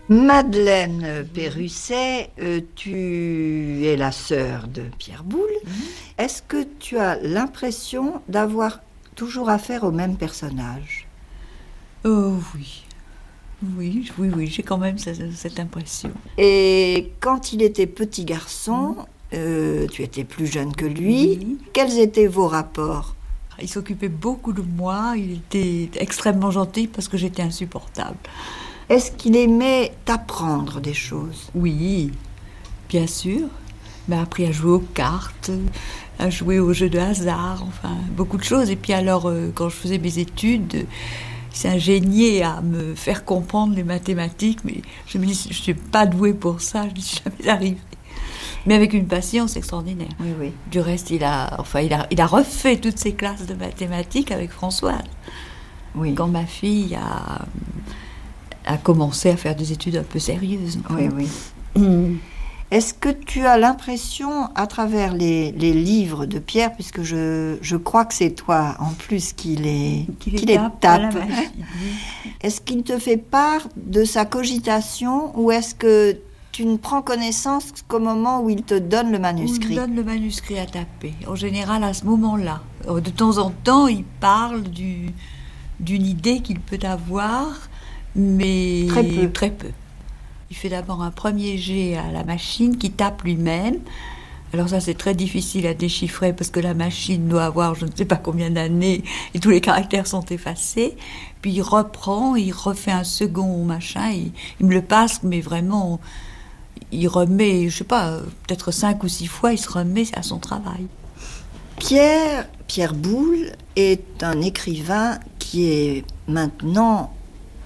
Madeleine Perrusset, tu es la sœur de Pierre Boulle. Est-ce que tu as l'impression d'avoir toujours affaire au même personnage? Oh oui. Oui, j'ai quand même cette impression. Et quand il était petit garçon, tu étais plus jeune que lui, Oui. Quels étaient vos rapports? Il s'occupait beaucoup de moi, il était extrêmement gentil parce que j'étais insupportable. Est-ce qu'il aimait t'apprendre des choses? Oui, bien sûr. Il m'a appris à jouer aux cartes, à jouer aux jeux de hasard, enfin beaucoup de choses. Et puis alors, quand je faisais mes études, il s'est ingénié à me faire comprendre les mathématiques, mais je me dis, je ne suis pas douée pour ça, je n'y suis jamais arrivée. Mais avec une patience extraordinaire. Oui, oui. Du reste, il a refait toutes ses classes de mathématiques avec Françoise. Oui. Quand ma fille a commencé à faire des études un peu sérieuses. Oui, oui. Est-ce que tu as l'impression, à travers les livres de Pierre, puisque je crois que c'est toi en plus qui les tape, est-ce qu'il te fait part de sa cogitation ou est-ce que tu ne prends connaissance qu'au moment où il te donne le manuscrit? Il me donne le manuscrit à taper, en général à ce moment-là. De temps en temps, il parle d'une idée qu'il peut avoir, mais très peu. Il fait d'abord un premier jet à la machine qui tape lui-même. Alors ça, c'est très difficile à déchiffrer parce que la machine doit avoir je ne sais pas combien d'années et tous les caractères sont effacés. Puis il reprend, il refait un second machin, il me le passe, mais vraiment, il remet, je sais pas, peut-être 5 ou 6 fois, il se remet à son travail. Pierre Boulle est un écrivain qui est maintenant